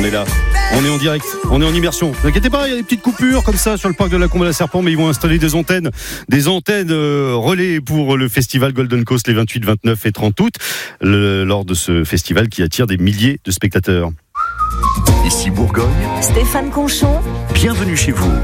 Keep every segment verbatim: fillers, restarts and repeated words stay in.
On est là. On est en direct, on est en immersion. Ne vous inquiétez pas, il y a des petites coupures comme ça sur le parc de la Combe à la Serpent, mais ils vont installer des antennes, des antennes euh, relais pour le festival Golden Coast les vingt-huit, vingt-neuf et trente août, le, lors de ce festival qui attire des milliers de spectateurs. Ici Bourgogne. Stéphane Conchon. Bienvenue chez vous.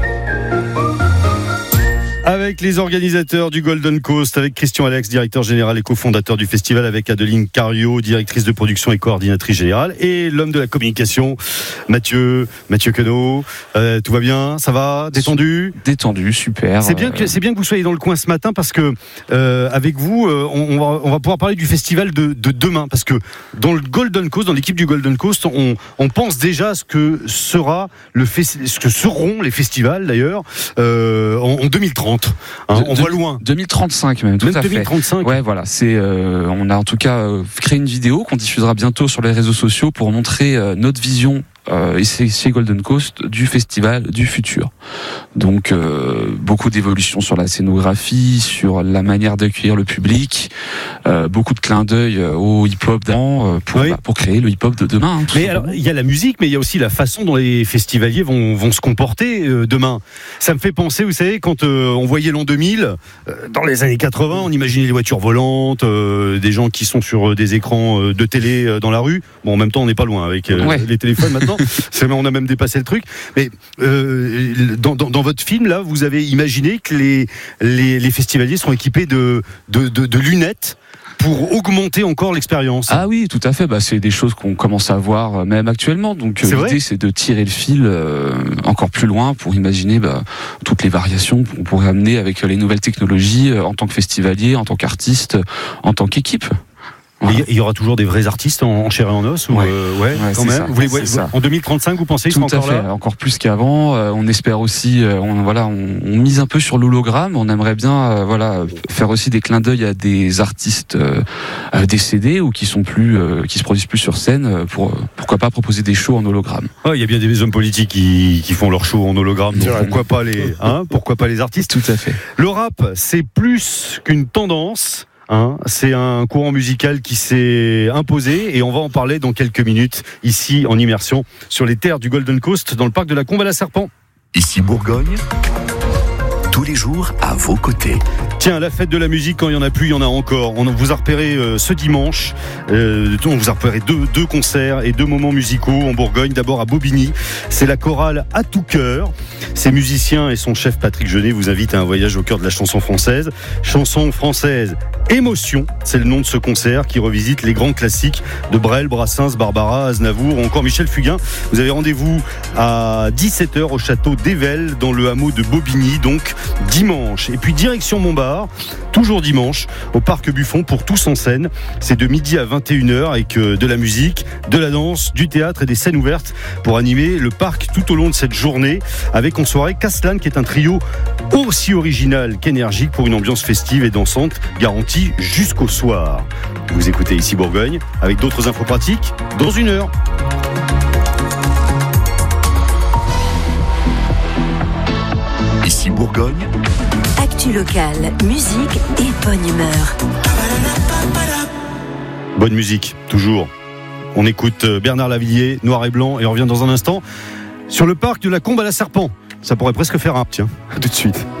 Avec les organisateurs du Golden Coast, avec Christian Alex, directeur général et cofondateur du festival, avec Adeline Cario, directrice de production et coordinatrice générale, et l'homme de la communication, Mathieu, Mathieu Queneau. Euh, tout va bien, ça va, détendu Détendu, super. C'est bien que c'est bien que vous soyez dans le coin ce matin parce que euh, avec vous, euh, on, on, va, on va pouvoir parler du festival de, de demain, parce que dans le Golden Coast, dans l'équipe du Golden Coast, on, on pense déjà à ce que sera le festi- ce que seront les festivals d'ailleurs euh, en, en deux mille trente. Hein, on de, voit loin. deux mille trente-cinq même, tout même à deux mille trente-cinq. fait. Ouais, voilà. C'est, euh, on a en tout cas euh, créé une vidéo qu'on diffusera bientôt sur les réseaux sociaux pour montrer euh, notre vision. Euh, et c'est chez Golden Coast du festival du futur. Donc euh, beaucoup d'évolutions sur la scénographie, sur la manière d'accueillir le public, euh, beaucoup de clins d'œil au hip-hop d'avant euh, pour, oui. bah, pour créer le hip-hop de demain. Hein, mais alors il y a la musique, mais il y a aussi la façon dont les festivaliers vont, vont se comporter euh, demain. Ça me fait penser, vous savez, quand euh, on voyait l'an deux mille, euh, dans les années quatre-vingts, on imaginait les voitures volantes, euh, des gens qui sont sur euh, des écrans euh, de télé euh, dans la rue. Bon, en même temps, on n'est pas loin avec euh, ouais. les téléphones maintenant. C'est, on a même dépassé le truc. Mais euh, dans, dans, dans votre film, là, vous avez imaginé que les, les, les festivaliers sont équipés de, de, de, de lunettes pour augmenter encore l'expérience. Ah oui, tout à fait. Bah, c'est des choses qu'on commence à voir même actuellement. Donc c'est l'idée, vrai c'est de tirer le fil euh, encore plus loin pour imaginer bah, toutes les variations qu'on pourrait amener avec les nouvelles technologies euh, en tant que festivalier, en tant qu'artiste, en tant qu'équipe. Voilà. Il y aura toujours des vrais artistes en, en chair et en os ou ouais. Euh, ouais, ouais, quand même. Ça, vous voulez, ouais, en deux mille trente-cinq, vous pensez qu'ils Tout seront encore à fait, là encore plus qu'avant. Euh, on espère aussi, euh, on, voilà, on, on mise un peu sur l'hologramme. On aimerait bien, euh, voilà, faire aussi des clins d'œil à des artistes euh, décédés ou qui sont plus, euh, qui se produisent plus sur scène. Pour pourquoi pas proposer des shows en hologramme. Il ouais, y a bien des hommes politiques qui, qui font leurs shows en hologramme. Donc pourquoi pas les, hein, pourquoi pas les artistes. Tout à fait. Le rap, c'est plus qu'une tendance. Hein, c'est un courant musical qui s'est imposé et on va en parler dans quelques minutes ici en immersion sur les terres du Golden Coast dans le parc de la Combe à la Serpent. Ici Bourgogne, tous les jours à vos côtés. Tiens, la fête de la musique, quand il n'y en a plus, il y en a encore. On vous a repéré euh, ce dimanche, euh, on vous a repéré deux, deux concerts et deux moments musicaux en Bourgogne. D'abord à Bobigny, c'est la chorale À tout cœur. Ses musiciens et son chef Patrick Genet vous invitent à un voyage au cœur de la chanson française. Chanson française Émotion, c'est le nom de ce concert qui revisite les grands classiques de Brel, Brassens, Barbara, Aznavour ou encore Michel Fugain. Vous avez rendez-vous à dix-sept heures au château d'Ével dans le hameau de Bobigny, donc dimanche. Et puis direction Montbard, toujours dimanche, au parc Buffon pour Tous en scène. C'est de midi à vingt et une heures avec de la musique, de la danse, du théâtre et des scènes ouvertes pour animer le parc tout au long de cette journée avec en soirée Caslan qui est un trio aussi original qu'énergique pour une ambiance festive et dansante garantie jusqu'au soir. Vous écoutez ici Bourgogne avec d'autres infos pratiques dans une heure. Ici Bourgogne. Actu locale, musique et bonne humeur. Bonne musique, toujours. On écoute Bernard Lavilliers, Noir et Blanc, et on revient dans un instant sur le parc de la Combe à la Serpent. Ça pourrait presque faire un, tiens, tout de suite.